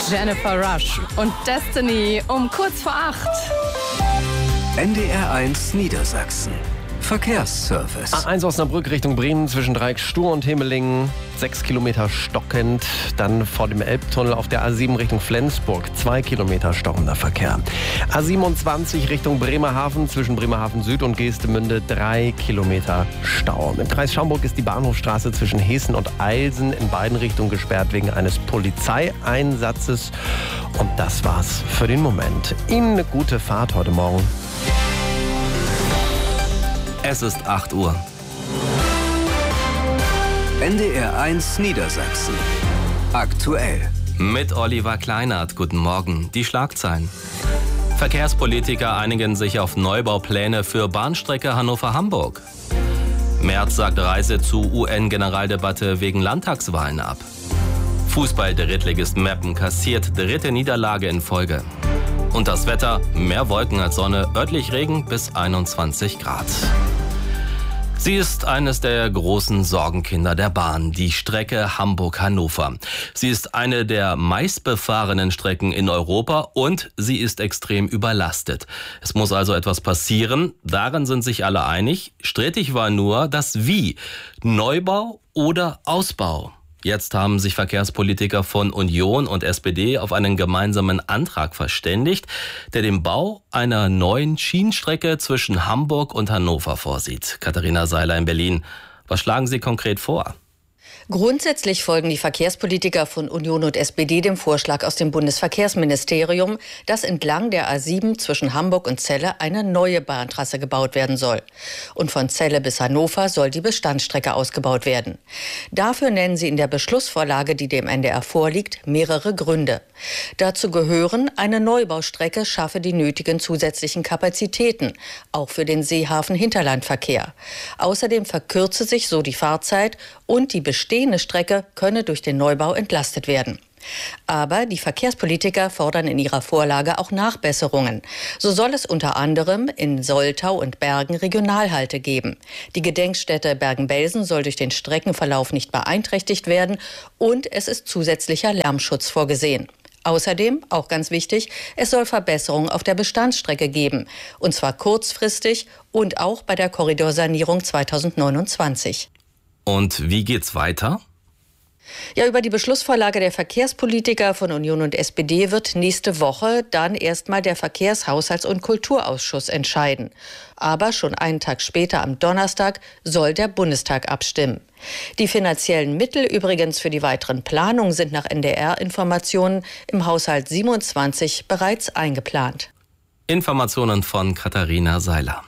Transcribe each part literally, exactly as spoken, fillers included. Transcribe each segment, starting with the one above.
Jennifer Rush und Destiny um kurz vor acht. N D R eins Niedersachsen. Verkehrsservice. A eins Osnabrück Richtung Bremen zwischen Dreieck Stur und Hemelingen. Sechs Kilometer stockend. Dann vor dem Elbtunnel auf der A sieben Richtung Flensburg. Zwei Kilometer stockender Verkehr. A siebenundzwanzig Richtung Bremerhaven zwischen Bremerhaven Süd und Geestemünde. Drei Kilometer Stau. Im Kreis Schaumburg ist die Bahnhofstraße zwischen Heßen und Eilsen in beiden Richtungen gesperrt wegen eines Polizeieinsatzes. Und das war's für den Moment. Ihnen eine gute Fahrt heute Morgen. Es ist acht Uhr. N D R eins Niedersachsen. Aktuell. Mit Oliver Kleinert. Guten Morgen. Die Schlagzeilen. Verkehrspolitiker einigen sich auf Neubaupläne für Bahnstrecke Hannover-Hamburg. Merz sagt Reise zu U N-Generaldebatte wegen Landtagswahlen ab. Fußball-Drittligist Meppen kassiert dritte Niederlage in Folge. Und das Wetter, mehr Wolken als Sonne, örtlich Regen bis einundzwanzig Grad. Sie ist eines der großen Sorgenkinder der Bahn, die Strecke Hamburg-Hannover. Sie ist eine der meistbefahrenen Strecken in Europa und sie ist extrem überlastet. Es muss also etwas passieren, darin sind sich alle einig. Strittig war nur das Wie, Neubau oder Ausbau. Jetzt haben sich Verkehrspolitiker von Union und S P D auf einen gemeinsamen Antrag verständigt, der den Bau einer neuen Schienenstrecke zwischen Hamburg und Hannover vorsieht. Katharina Seiler in Berlin. Was schlagen Sie konkret vor? Grundsätzlich folgen die Verkehrspolitiker von Union und S P D dem Vorschlag aus dem Bundesverkehrsministerium, dass entlang der A sieben zwischen Hamburg und Celle eine neue Bahntrasse gebaut werden soll. Und von Celle bis Hannover soll die Bestandsstrecke ausgebaut werden. Dafür nennen sie in der Beschlussvorlage, die dem N D R vorliegt, mehrere Gründe. Dazu gehören, eine Neubaustrecke schaffe die nötigen zusätzlichen Kapazitäten, auch für den Seehafen-Hinterlandverkehr. Außerdem verkürze sich so die Fahrzeit und die bestehende Strecke könne durch den Neubau entlastet werden. Aber die Verkehrspolitiker fordern in ihrer Vorlage auch Nachbesserungen. So soll es unter anderem in Soltau und Bergen Regionalhalte geben. Die Gedenkstätte Bergen-Belsen soll durch den Streckenverlauf nicht beeinträchtigt werden und es ist zusätzlicher Lärmschutz vorgesehen. Außerdem, auch ganz wichtig, es soll Verbesserungen auf der Bestandsstrecke geben. Und zwar kurzfristig und auch bei der Korridorsanierung zweitausendneunundzwanzig. Und wie geht's weiter? Ja, über die Beschlussvorlage der Verkehrspolitiker von Union und S P D wird nächste Woche dann erstmal der Verkehrs-, Haushalts- und Kulturausschuss entscheiden. Aber schon einen Tag später, am Donnerstag, soll der Bundestag abstimmen. Die finanziellen Mittel übrigens für die weiteren Planungen sind nach N D R-Informationen im Haushalt siebenundzwanzig bereits eingeplant. Informationen von Katharina Seiler.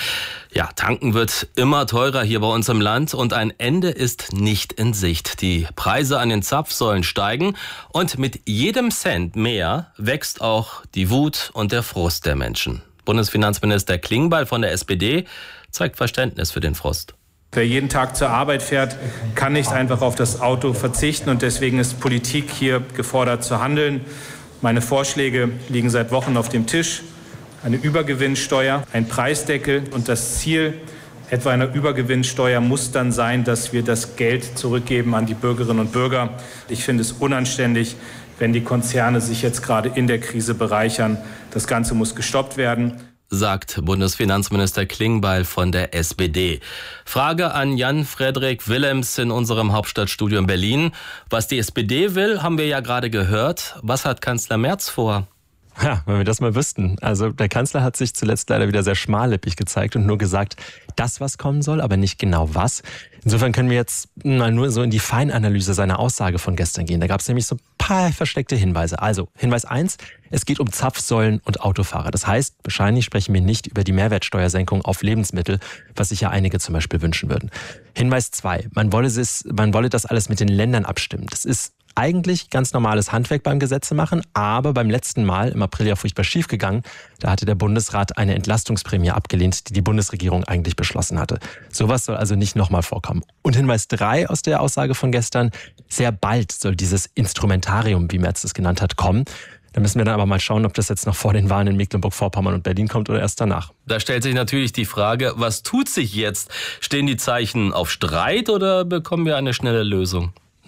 Ja, tanken wird immer teurer hier bei uns im Land und ein Ende ist nicht in Sicht. Die Preise an den Zapfsäulen steigen und mit jedem Cent mehr wächst auch die Wut und der Frust der Menschen. Bundesfinanzminister Klingbeil von der S P D zeigt Verständnis für den Frust. Wer jeden Tag zur Arbeit fährt, kann nicht einfach auf das Auto verzichten und deswegen ist Politik hier gefordert zu handeln. Meine Vorschläge liegen seit Wochen auf dem Tisch. Eine Übergewinnsteuer, ein Preisdeckel und das Ziel etwa einer Übergewinnsteuer muss dann sein, dass wir das Geld zurückgeben an die Bürgerinnen und Bürger. Ich finde es unanständig, wenn die Konzerne sich jetzt gerade in der Krise bereichern. Das Ganze muss gestoppt werden, sagt Bundesfinanzminister Klingbeil von der S P D. Frage an Jan-Frederik Willems in unserem Hauptstadtstudio in Berlin. Was die S P D will, haben wir ja gerade gehört. Was hat Kanzler Merz vor? Ja, wenn wir das mal wüssten. Also der Kanzler hat sich zuletzt leider wieder sehr schmallippig gezeigt und nur gesagt, das, was kommen soll, aber nicht genau was. Insofern können wir jetzt mal nur so in die Feinanalyse seiner Aussage von gestern gehen. Da gab es nämlich so ein paar versteckte Hinweise. Also Hinweis eins, es geht um Zapfsäulen und Autofahrer. Das heißt, wahrscheinlich sprechen wir nicht über die Mehrwertsteuersenkung auf Lebensmittel, was sich ja einige zum Beispiel wünschen würden. Hinweis zwei, man wolle, es, man wolle das alles mit den Ländern abstimmen. Das ist eigentlich ganz normales Handwerk beim Gesetze machen, aber beim letzten Mal, im April ja furchtbar schief gegangen, da hatte der Bundesrat eine Entlastungsprämie abgelehnt, die die Bundesregierung eigentlich beschlossen hatte. Sowas soll also nicht nochmal vorkommen. Und Hinweis drei aus der Aussage von gestern, sehr bald soll dieses Instrumentarium, wie Merz es genannt hat, kommen. Da müssen wir dann aber mal schauen, ob das jetzt noch vor den Wahlen in Mecklenburg-Vorpommern und Berlin kommt oder erst danach. Da stellt sich natürlich die Frage, was tut sich jetzt? Stehen die Zeichen auf Streit oder bekommen wir eine schnelle Lösung?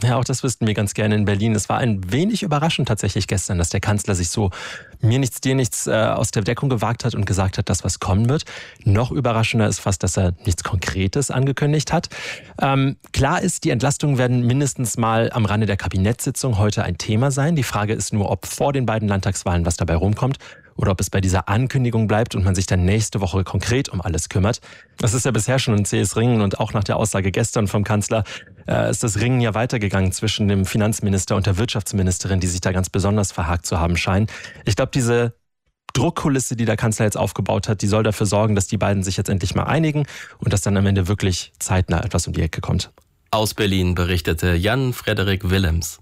Ja, auch das wüssten wir ganz gerne in Berlin. Es war ein wenig überraschend tatsächlich gestern, dass der Kanzler sich so mir nichts, dir nichts äh, aus der Deckung gewagt hat und gesagt hat, dass was kommen wird. Noch überraschender ist fast, dass er nichts Konkretes angekündigt hat. Ähm, klar ist, die Entlastungen werden mindestens mal am Rande der Kabinettssitzung heute ein Thema sein. Die Frage ist nur, ob vor den beiden Landtagswahlen was dabei rumkommt oder ob es bei dieser Ankündigung bleibt und man sich dann nächste Woche konkret um alles kümmert. Das ist ja bisher schon ein zähes Ringen und auch nach der Aussage gestern vom Kanzler äh, ist das Ringen ja weitergegangen zwischen dem Finanzminister und der Wirtschaftsministerin, die sich da ganz besonders verhakt zu haben scheinen. Ich glaube, diese Druckkulisse, die der Kanzler jetzt aufgebaut hat, die soll dafür sorgen, dass die beiden sich jetzt endlich mal einigen und dass dann am Ende wirklich zeitnah etwas um die Ecke kommt. Aus Berlin berichtete Jan-Frederik Willems.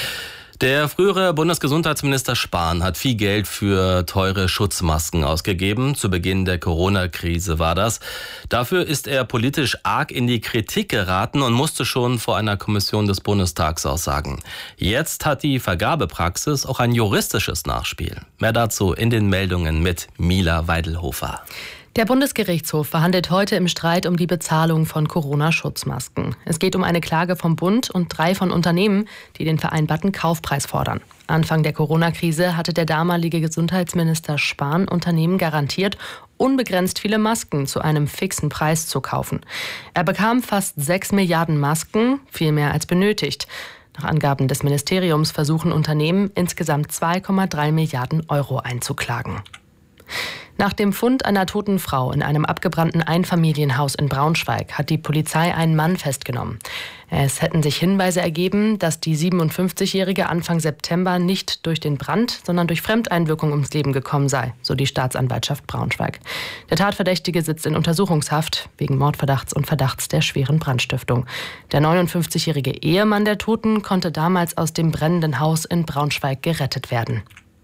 Der frühere Bundesgesundheitsminister Spahn hat viel Geld für teure Schutzmasken ausgegeben. Zu Beginn der Corona-Krise war das. Dafür ist er politisch arg in die Kritik geraten und musste schon vor einer Kommission des Bundestags aussagen. Jetzt hat die Vergabepraxis auch ein juristisches Nachspiel. Mehr dazu in den Meldungen mit Mila Weidelhofer. Der Bundesgerichtshof verhandelt heute im Streit um die Bezahlung von Corona-Schutzmasken. Es geht um eine Klage vom Bund und drei von Unternehmen, die den vereinbarten Kaufpreis fordern. Anfang der Corona-Krise hatte der damalige Gesundheitsminister Spahn Unternehmen garantiert, unbegrenzt viele Masken zu einem fixen Preis zu kaufen. Er bekam fast sechs Milliarden Masken, viel mehr als benötigt. Nach Angaben des Ministeriums versuchen Unternehmen, insgesamt zwei Komma drei Milliarden Euro einzuklagen. Nach dem Fund einer toten Frau in einem abgebrannten Einfamilienhaus in Braunschweig hat die Polizei einen Mann festgenommen. Es hätten sich Hinweise ergeben, dass die siebenundfünfzigjährige Anfang September nicht durch den Brand, sondern durch Fremdeinwirkung ums Leben gekommen sei, so die Staatsanwaltschaft Braunschweig. Der Tatverdächtige sitzt in Untersuchungshaft wegen Mordverdachts und Verdachts der schweren Brandstiftung. Der neunundfünfzigjährige Ehemann der Toten konnte damals aus dem brennenden Haus in Braunschweig gerettet werden.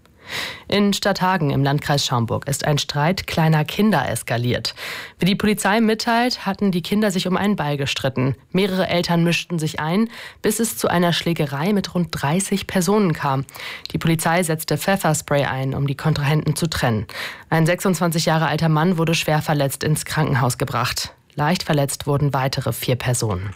In Stadthagen im Landkreis Schaumburg ist ein Streit kleiner Kinder eskaliert. Wie die Polizei mitteilt, hatten die Kinder sich um einen Ball gestritten. Mehrere Eltern mischten sich ein, bis es zu einer Schlägerei mit rund dreißig Personen kam. Die Polizei setzte Pfefferspray ein, um die Kontrahenten zu trennen. Ein sechsundzwanzig Jahre alter Mann wurde schwer verletzt ins Krankenhaus gebracht. Leicht verletzt wurden weitere vier Personen.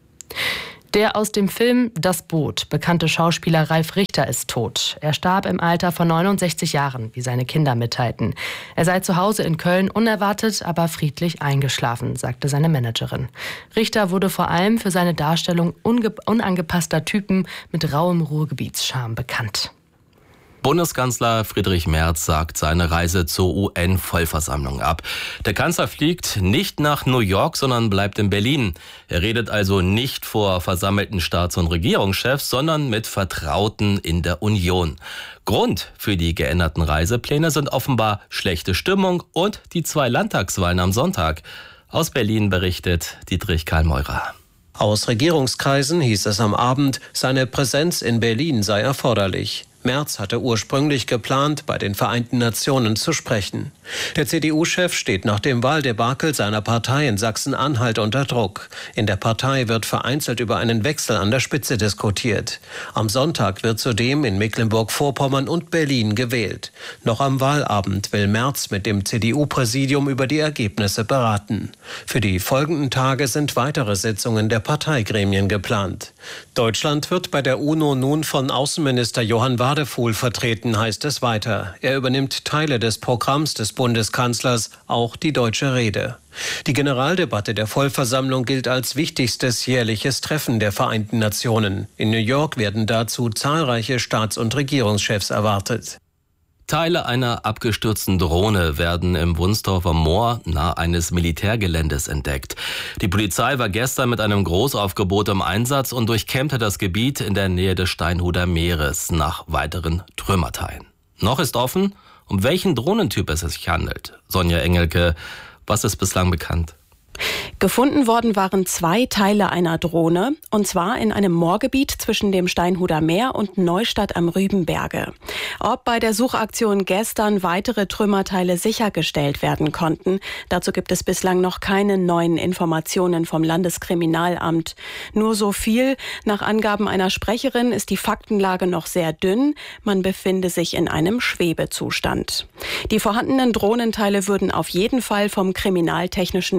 Der aus dem Film Das Boot bekannte Schauspieler Ralf Richter ist tot. Er starb im Alter von neunundsechzig Jahren, wie seine Kinder mitteilten. Er sei zu Hause in Köln unerwartet, aber friedlich eingeschlafen, sagte seine Managerin. Richter wurde vor allem für seine Darstellung unge- unangepasster Typen mit rauem Ruhrgebietscharme bekannt. Bundeskanzler Friedrich Merz sagt seine Reise zur U N-Vollversammlung ab. Der Kanzler fliegt nicht nach New York, sondern bleibt in Berlin. Er redet also nicht vor versammelten Staats- und Regierungschefs, sondern mit Vertrauten in der Union. Grund für die geänderten Reisepläne sind offenbar schlechte Stimmung und die zwei Landtagswahlen am Sonntag. Aus Berlin berichtet Dietrich Karl-Meurer. Aus Regierungskreisen hieß es am Abend, seine Präsenz in Berlin sei erforderlich. Merz hatte ursprünglich geplant, bei den Vereinten Nationen zu sprechen. Der C D U-Chef steht nach dem Wahldebakel seiner Partei in Sachsen-Anhalt unter Druck. In der Partei wird vereinzelt über einen Wechsel an der Spitze diskutiert. Am Sonntag wird zudem in Mecklenburg-Vorpommern und Berlin gewählt. Noch am Wahlabend will Merz mit dem C D U-Präsidium über die Ergebnisse beraten. Für die folgenden Tage sind weitere Sitzungen der Parteigremien geplant. Deutschland wird bei der UNO nun von Außenminister Johann Wadefuhl vertreten, heißt es weiter. Er übernimmt Teile des Programms des Bundeskanzlers, auch die deutsche Rede. Die Generaldebatte der Vollversammlung gilt als wichtigstes jährliches Treffen der Vereinten Nationen. In New York werden dazu zahlreiche Staats- und Regierungschefs erwartet. Teile einer abgestürzten Drohne werden im Wunsdorfer Moor nahe eines Militärgeländes entdeckt. Die Polizei war gestern mit einem Großaufgebot im Einsatz und durchkämmte das Gebiet in der Nähe des Steinhuder Meeres nach weiteren Trümmerteilen. Noch ist offen, um welchen Drohnentyp es sich handelt. Sonja Engelke, was ist bislang bekannt? Gefunden worden waren zwei Teile einer Drohne, und zwar in einem Moorgebiet zwischen dem Steinhuder Meer und Neustadt am Rübenberge. Ob bei der Suchaktion gestern weitere Trümmerteile sichergestellt werden konnten, dazu gibt es bislang noch keine neuen Informationen vom Landeskriminalamt. Nur so viel: Nach Angaben einer Sprecherin ist die Faktenlage noch sehr dünn, man befinde sich in einem Schwebezustand. Die vorhandenen Drohnenteile würden auf jeden Fall vom Kriminaltechnischen Institut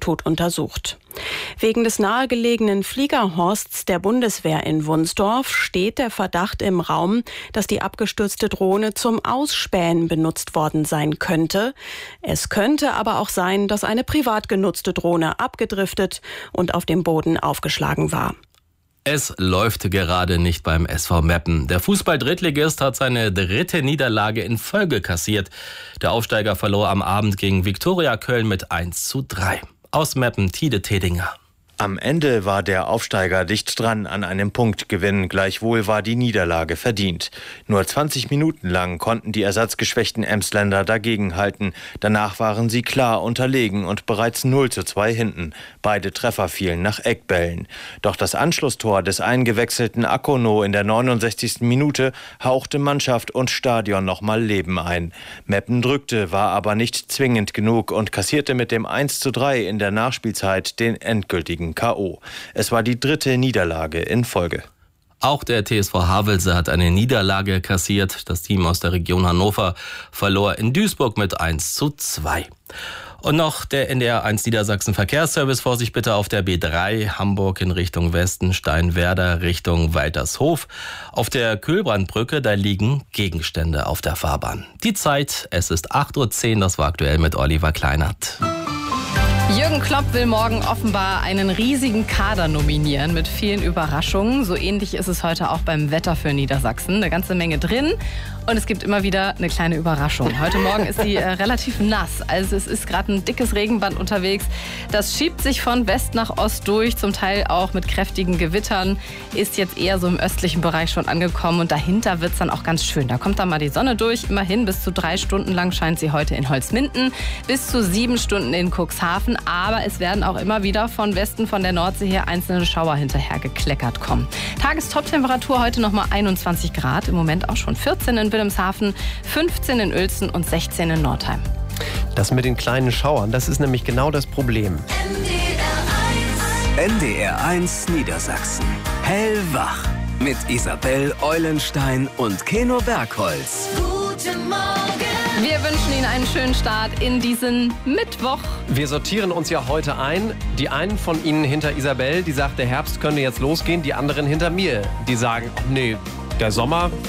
Institut untersucht. Wegen des nahegelegenen Fliegerhorsts der Bundeswehr in Wunsdorf steht der Verdacht im Raum, dass die abgestürzte Drohne zum Ausspähen benutzt worden sein könnte. Es könnte aber auch sein, dass eine privat genutzte Drohne abgedriftet und auf dem Boden aufgeschlagen war. Es läuft gerade nicht beim S V Meppen. Der Fußball-Drittligist hat seine dritte Niederlage in Folge kassiert. Der Aufsteiger verlor am Abend gegen Viktoria Köln mit eins zu drei. Aus Meppen, Tide Tedinger. Am Ende war der Aufsteiger dicht dran an einem Punktgewinn, gleichwohl war die Niederlage verdient. Nur zwanzig Minuten lang konnten die ersatzgeschwächten Emsländer dagegenhalten. Danach waren sie klar unterlegen und bereits null zu zwei hinten. Beide Treffer fielen nach Eckbällen. Doch das Anschlusstor des eingewechselten Akono in der neunundsechzigsten Minute hauchte Mannschaft und Stadion nochmal Leben ein. Meppen drückte, war aber nicht zwingend genug und kassierte mit dem eins zu drei in der Nachspielzeit den endgültigen K O. Es war die dritte Niederlage in Folge. Auch der T S V Havelse hat eine Niederlage kassiert. Das Team aus der Region Hannover verlor in Duisburg mit eins zu zwei. Und noch der N D R eins Niedersachsen Verkehrsservice. Vorsicht bitte auf der B drei, Hamburg in Richtung Westen, Steinwerder Richtung Waltershof. Auf der Kühlbrandbrücke, da liegen Gegenstände auf der Fahrbahn. Die Zeit, es ist acht Uhr zehn, das war aktuell mit Oliver Kleinert. Jürgen Klopp will morgen offenbar einen riesigen Kader nominieren mit vielen Überraschungen. So ähnlich ist es heute auch beim Wetter für Niedersachsen. Eine ganze Menge drin und es gibt immer wieder eine kleine Überraschung. Heute Morgen ist sie äh, relativ nass. Also es ist gerade ein dickes Regenband unterwegs. Das schiebt sich von West nach Ost durch, zum Teil auch mit kräftigen Gewittern. Ist jetzt eher so im östlichen Bereich schon angekommen und dahinter wird es dann auch ganz schön. Da kommt dann mal die Sonne durch. Immerhin bis zu drei Stunden lang scheint sie heute in Holzminden, bis zu sieben Stunden in Cuxhaven. Aber es werden auch immer wieder von Westen, von der Nordsee her einzelne Schauer hinterher gekleckert kommen. Tagestoptemperatur heute nochmal einundzwanzig Grad, im Moment auch schon vierzehn in Wilhelmshaven, fünfzehn in Uelzen und sechzehn in Nordheim. Das mit den kleinen Schauern, das ist nämlich genau das Problem. N D R eins Niedersachsen. Hellwach. Mit Isabel Eulenstein und Keno Bergholz. Guten Morgen. Wir wünschen Ihnen einen schönen Start in diesen Mittwoch. Wir sortieren uns ja heute ein. Die einen von Ihnen hinter Isabel, die sagt, der Herbst könnte jetzt losgehen. Die anderen hinter mir, die sagen, nee, der Sommer